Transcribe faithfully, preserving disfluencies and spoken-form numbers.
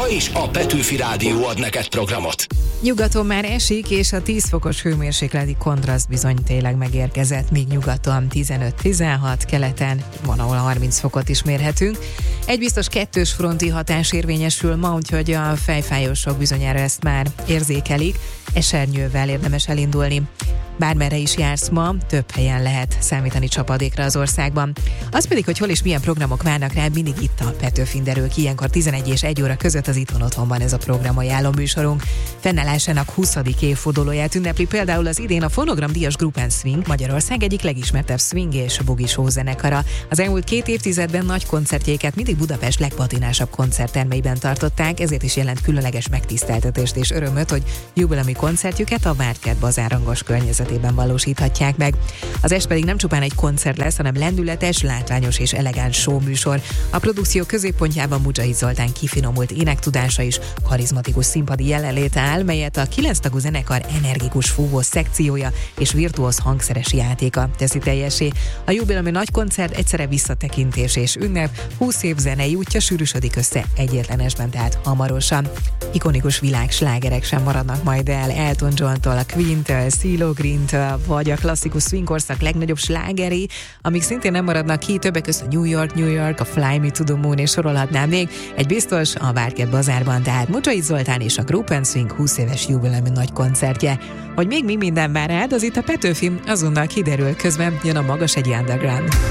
is a Petőfi Rádió ad neked programot. Nyugaton már esik, és a tíz fokos hőmérsékleti kontraszt bizony tényleg megérkezett, míg nyugaton tizenöt-tizenhat, keleten van, ahol harminc fokot is mérhetünk. Egy biztos kettős fronti hatás érvényesül ma, úgyhogy a fejfájósok bizonyára ezt már érzékelik. Esernyővel érdemes elindulni. Bármerre is jársz ma, több helyen lehet számítani csapadékra az országban. Az pedig, hogy hol és milyen programok várnak rá, mindig itt a Petőfin derül ki, ilyenkor tizenegy és egy óra között az Itthon Otthonban ez a programajánló műsorunk. Fennállásának huszadik évfordulóját ünnepli például az idén a Fonogram díjas Group and Swing, Magyarország egyik legismertebb swing és boogie show zenekara. Az elmúlt két évtizedben nagy koncertjéket mindig Budapest legpatinásabb koncerttermeiben tartották, ezért is jelent különleges megtiszteltetést és örömöt, hogy jubileumi koncertjüket a Várkert Bazár rangos környezetében valósíthatják meg. Az est pedig nem csupán egy koncert lesz, hanem lendületes, látványos és elegáns show műsor. A produkció középpontjában Mudzsai Zoltán kifinomult énektudása is, karizmatikus színpadi jelenléte áll, melyet a kilenctagú zenekar energikus fúvó szekciója és virtuóz hangszeres játéka teszi teljessé. A jubileumi nagy koncert egyszerre visszatekintés és ünnep, húsz év zenei útja sűrűsödik össze egyetlen estben, tehát hamarosan. Ikonikus világslágerek sem maradnak majd el, Elton Johntól, a Queen-től, CeeLo Green-től, vagy a klasszikus swingkorszak legnagyobb slágeri, amik szintén nem maradnak ki, többek között a New York, New York, a Fly Me to the Moon, és sorolhatnám még. Egy biztos, a Várkert Bazárban, tehát Mudzsai Zoltán és a Group and Swing húsz éves jubileumi nagy koncertje. Hogy még mi minden vár rád, az itt a Petőfi azonnal kiderül, közben jön a Magashegyi Underground.